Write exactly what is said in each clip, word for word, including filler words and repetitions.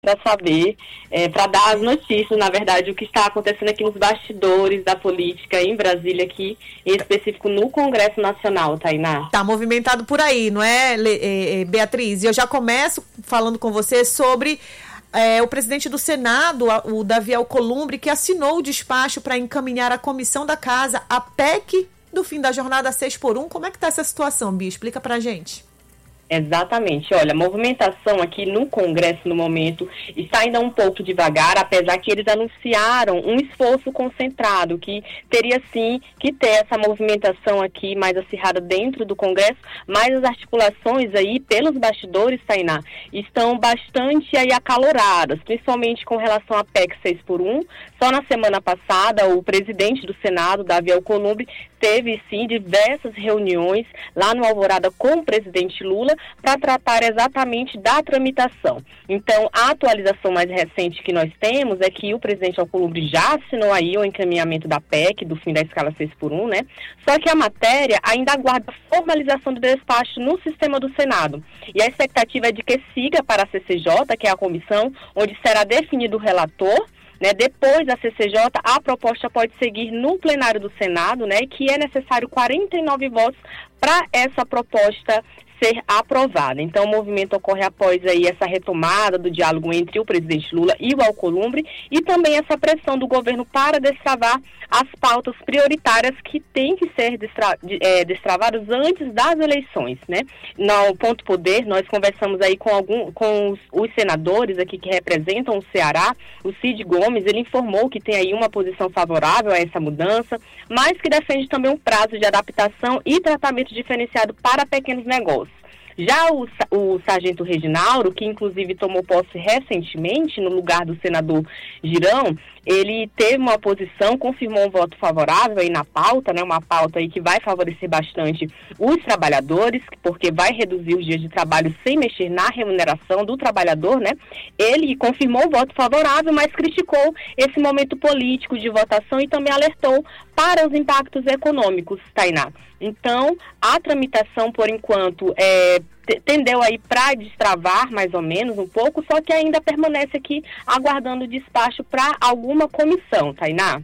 para saber, é, para dar as notícias, na verdade, o que está acontecendo aqui nos bastidores da política em Brasília, aqui, em específico no Congresso Nacional, Tainá. Tá movimentado por aí, não é, é, é, Beatriz? E eu já começo falando com você sobre é, o presidente do Senado, o Davi Alcolumbre, que assinou o despacho para encaminhar à Comissão da Casa a P E C do fim da jornada seis por um. Como é que está essa situação, Bia? Explica pra gente. Exatamente. Olha, a movimentação aqui no Congresso, no momento, está ainda um pouco devagar, apesar que eles anunciaram um esforço concentrado, que teria, sim, que ter essa movimentação aqui mais acirrada dentro do Congresso, mas as articulações aí, pelos bastidores, Tainá, estão bastante aí acaloradas, principalmente com relação à P E C seis por um. Só na semana passada, o presidente do Senado, Davi Alcolumbre, teve, sim, diversas reuniões lá no Alvorada com o presidente Lula, para tratar exatamente da tramitação. Então, a atualização mais recente que nós temos é que o presidente Alcolumbre já assinou aí o encaminhamento da P E C, do fim da escala seis por um, né? Só que a matéria ainda aguarda formalização do despacho no sistema do Senado. E a expectativa é de que siga para a C C J, que é a comissão onde será definido o relator, né? Depois da C C J, a proposta pode seguir no plenário do Senado, né? Que é necessário quarenta e nove votos para essa proposta ser aprovada. Então, o movimento ocorre após aí essa retomada do diálogo entre o presidente Lula e o Alcolumbre e também essa pressão do governo para destravar as pautas prioritárias que têm que ser destra- é, destravadas antes das eleições, né? No Ponto Poder, nós conversamos aí com, algum, com os, os senadores aqui que representam o Ceará. O Cid Gomes, ele informou que tem aí uma posição favorável a essa mudança, mas que defende também um prazo de adaptação e tratamento diferenciado para pequenos negócios. Já o, o sargento Reginaldo, que inclusive tomou posse recentemente no lugar do senador Girão, ele teve uma posição, confirmou um voto favorável aí na pauta, né, uma pauta aí que vai favorecer bastante os trabalhadores, porque vai reduzir os dias de trabalho sem mexer na remuneração do trabalhador, né? Ele confirmou o voto favorável, mas criticou esse momento político de votação e também alertou para os impactos econômicos, Tainá. Então, a tramitação, por enquanto, é, tendeu aí para destravar mais ou menos um pouco, só que ainda permanece aqui aguardando despacho para alguma comissão, Tainá.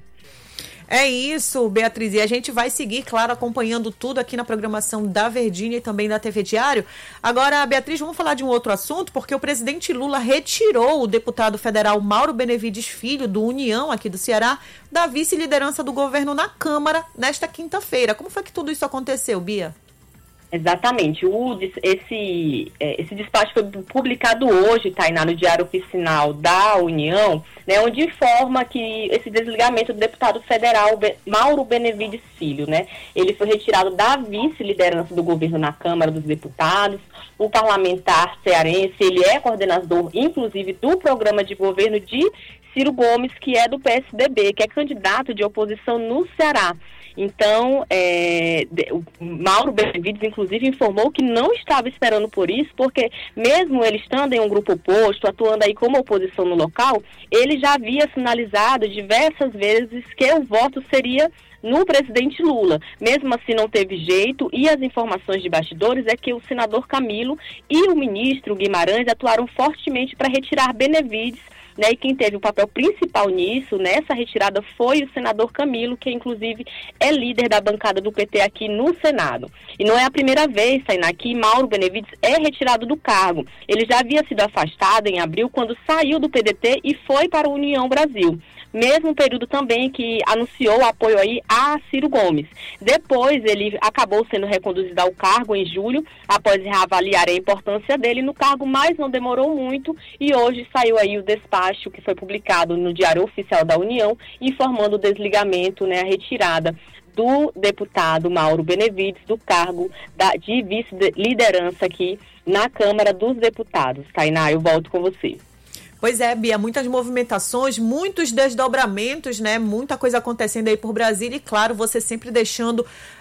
É isso, Beatriz, e a gente vai seguir, claro, acompanhando tudo aqui na programação da Verdinha e também da T V Diário. Agora, Beatriz, vamos falar de um outro assunto, porque o presidente Lula retirou o deputado federal Mauro Benevides Filho, do União, aqui do Ceará, da vice-liderança do governo na Câmara nesta quinta-feira. Como foi que tudo isso aconteceu, Bia? Exatamente. O, esse, esse despacho foi publicado hoje, Tainá, no Diário Oficial da União, né, onde informa que esse desligamento do deputado federal Mauro Benevides Filho, né, ele foi retirado da vice-liderança do governo na Câmara dos Deputados. O parlamentar cearense, ele é coordenador, inclusive, do programa de governo de Ciro Gomes, que é do P S D B, que é candidato de oposição no Ceará. Então, é, o Mauro Benevides, inclusive, informou que não estava esperando por isso, porque mesmo ele estando em um grupo oposto, atuando aí como oposição no local, ele já havia sinalizado diversas vezes que o voto seria no presidente Lula. Mesmo assim, não teve jeito, e as informações de bastidores é que o senador Camilo e o ministro Guimarães atuaram fortemente para retirar Benevides, né, e quem teve o papel principal nisso, nessa retirada, foi o senador Camilo, que inclusive é líder da bancada do P T aqui no Senado. E não é a primeira vez, Tainá, que Mauro Benevides é retirado do cargo. Ele já havia sido afastado em abril, quando saiu do P D T e foi para a União Brasil. Mesmo período também que anunciou o apoio aí a Ciro Gomes. Depois ele acabou sendo reconduzido ao cargo em julho, após reavaliar a importância dele no cargo, mas não demorou muito, e hoje saiu aí o despacho que foi publicado no Diário Oficial da União, informando o desligamento, né, a retirada do deputado Mauro Benevides do cargo da, de vice-liderança aqui na Câmara dos Deputados. Tainá, eu volto com você. Pois é, Bia, muitas movimentações, muitos desdobramentos, né? Muita coisa acontecendo aí por Brasília e, claro, você sempre deixando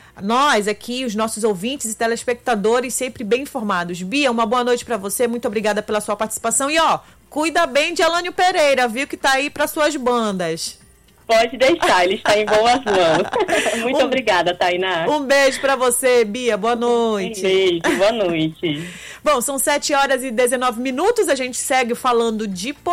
nós aqui, os nossos ouvintes e telespectadores, sempre bem informados. Bia, uma boa noite para você, muito obrigada pela sua participação e, ó, cuida bem de Elânio Pereira, viu, que tá aí para suas bandas. Pode deixar, ele está em boas mãos. Muito um, obrigada, Tainá. Um beijo para você, Bia. Boa noite. Um beijo, boa noite. Bom, são sete horas e dezenove minutos. A gente segue falando de